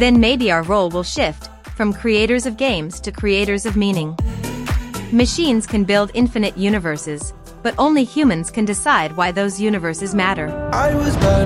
then maybe our role will shift from creators of games to creators of meaning. Machines can build infinite universes, but only humans can decide why those universes matter.